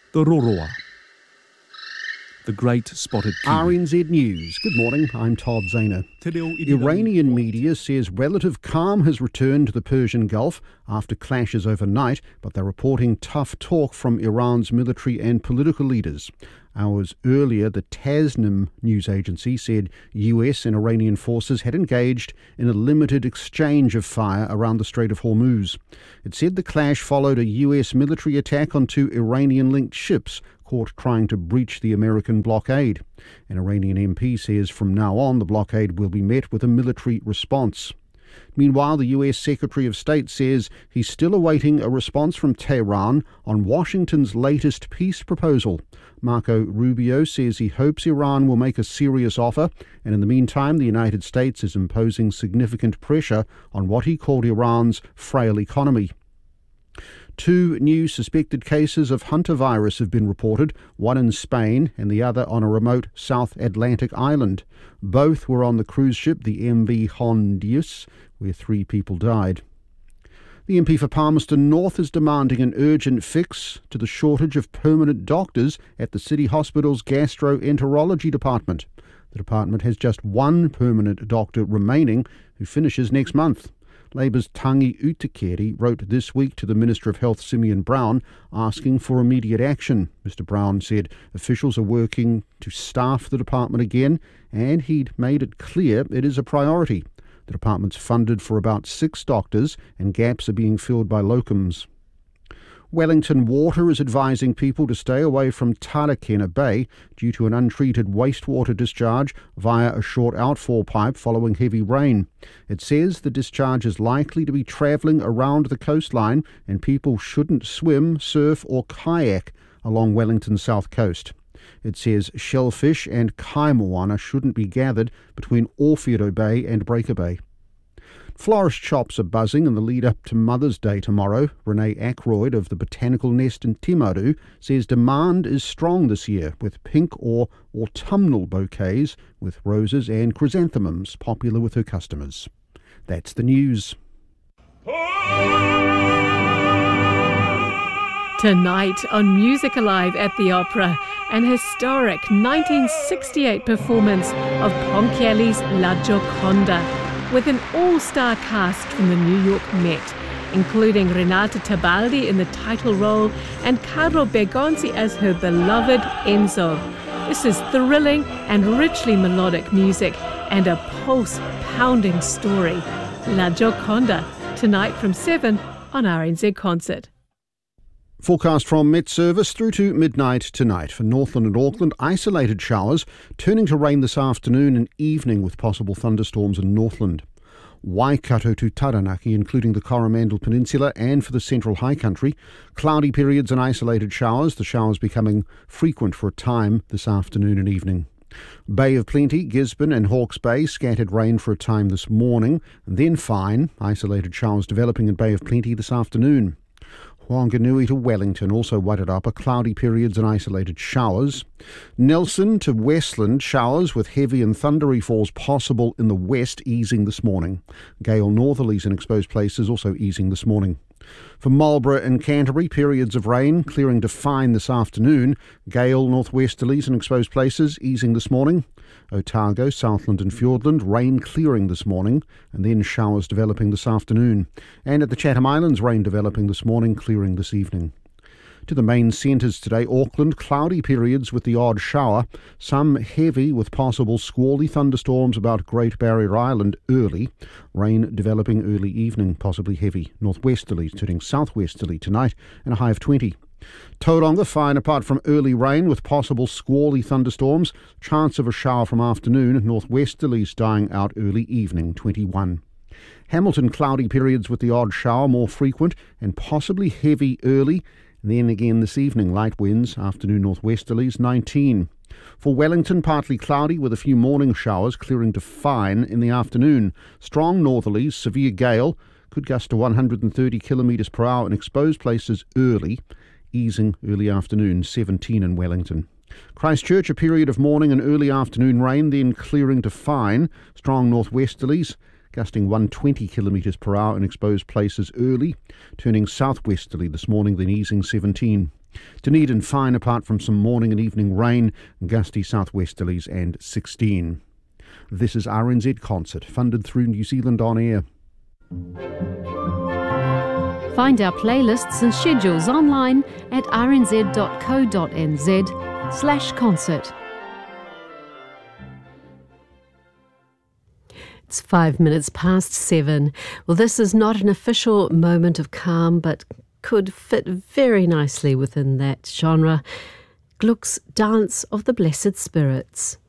the Roroa, the great spotted kiwi. RNZ News. Good morning, I'm Todd Zahner. Iranian media says relative calm has returned to the Persian Gulf after clashes overnight, but they're reporting tough talk from Iran's military and political leaders. Hours earlier, the Tasnim news agency said US and Iranian forces had engaged in a limited exchange of fire around the Strait of Hormuz. It said the clash followed a US military attack on two Iranian-linked ships caught trying to breach the American blockade. An Iranian MP says from now on the blockade will be met with a military response. Meanwhile, the US Secretary of State says he's still awaiting a response from Tehran on Washington's latest peace proposal. Marco Rubio says he hopes Iran will make a serious offer, and in the meantime the United States is imposing significant pressure on what he called Iran's frail economy. 2 new suspected cases of hantavirus have been reported, one in Spain and the other on a remote South Atlantic island. Both were on the cruise ship, the MV Hondius, where 3 people died. The MP for Palmerston North is demanding an urgent fix to the shortage of permanent doctors at the City Hospital's gastroenterology department. The department has just 1 permanent doctor remaining who finishes next month. Labour's Tangi Utikeri wrote this week to the Minister of Health, Simeon Brown, asking for immediate action. Mr Brown said officials are working to staff the department again, and he'd made it clear it is a priority. The department's funded for about 6 doctors, and gaps are being filled by locums. Wellington Water is advising people to stay away from Talakena Bay due to an untreated wastewater discharge via a short outfall pipe following heavy rain. It says the discharge is likely to be travelling around the coastline and people shouldn't swim, surf or kayak along Wellington's south coast. It says shellfish and kaimoana shouldn't be gathered between Orfeo Bay and Breaker Bay. Florist shops are buzzing in the lead-up to Mother's Day tomorrow. Renee Ackroyd of the Botanical Nest in Timaru says demand is strong this year, with pink or autumnal bouquets with roses and chrysanthemums popular with her customers. That's the news. Tonight on Music Alive at the Opera, an historic 1968 performance of Ponchielli's La Gioconda, with an all-star cast from the New York Met, including Renata Tebaldi in the title role and Carlo Bergonzi as her beloved Enzo. This is thrilling and richly melodic music and a pulse-pounding story. La Gioconda, tonight from 7 on RNZ Concert. Forecast from Met Service through to midnight tonight. For Northland and Auckland, isolated showers, turning to rain this afternoon and evening with possible thunderstorms in Northland. Waikato to Taranaki, including the Coromandel Peninsula, and for the central high country, cloudy periods and isolated showers, the showers becoming frequent for a time this afternoon and evening. Bay of Plenty, Gisborne and Hawke's Bay, scattered rain for a time this morning, and then fine, isolated showers developing in Bay of Plenty this afternoon. Whanganui to Wellington, also Wairarapa, cloudy periods and isolated showers. Nelson to Westland, showers with heavy and thundery falls possible in the west, easing this morning. Gale northerlies in exposed places also easing this morning. For Marlborough and Canterbury, periods of rain, clearing to fine this afternoon. Gale northwesterlies in exposed places, easing this morning. Otago, Southland and Fiordland, rain clearing this morning, and then showers developing this afternoon. And at the Chatham Islands, rain developing this morning, clearing this evening. To the main centres today, Auckland, cloudy periods with the odd shower, some heavy with possible squally thunderstorms about Great Barrier Island early, rain developing early evening, possibly heavy, northwesterlies turning southwesterly tonight, and a high of 20. Tauranga, fine apart from early rain with possible squally thunderstorms, chance of a shower from afternoon, northwesterlies dying out early evening, 21. Hamilton, cloudy periods with the odd shower, more frequent and possibly heavy early. Then again this evening, light winds, afternoon northwesterlies, 19. For Wellington, partly cloudy with a few morning showers, clearing to fine in the afternoon. Strong northerlies, severe gale, could gust to 130 kilometres per hour in exposed places early, easing early afternoon, 17 in Wellington. Christchurch, a period of morning and early afternoon rain, then clearing to fine. Strong northwesterlies, gusting 120 kilometres per hour in exposed places early, turning southwesterly this morning, then easing 17. Dunedin fine apart from some morning and evening rain, gusty southwesterlies and 16. This is RNZ Concert, funded through New Zealand On Air. Find our playlists and schedules online at rnz.co.nz/concert. It's 5 minutes past 7. Well, this is not an official moment of calm, but could fit very nicely within that genre. Gluck's Dance of the Blessed Spirits.